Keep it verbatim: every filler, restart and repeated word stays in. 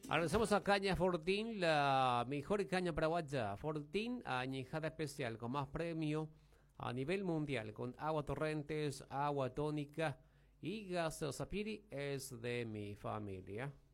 Agradecemos a Caña Fortín, la mejor caña paraguaya. Fortín, añejada especial, con más premio a nivel mundial, con agua torrentes, agua tónica y gaseosa Piri, es de mi familia.